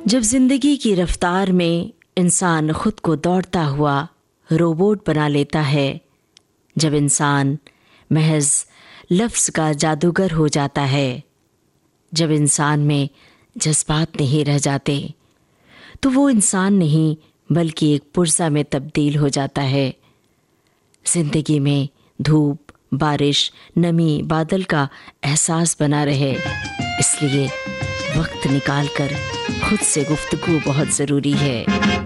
जब जिंदगी की रफ्तार में इंसान खुद को दौड़ता हुआ रोबोट बना लेता है, जब इंसान महज लफ्ज़ का जादूगर हो जाता है, जब इंसान में जज्बात नहीं रह जाते, तो वो इंसान नहीं बल्कि एक पुर्जा में तब्दील हो जाता है। जिंदगी में धूप, बारिश, नमी, बादल का एहसास बना रहे, इसलिए वक्त निकाल कर खुद से गुफ्तगू बहुत ज़रूरी है।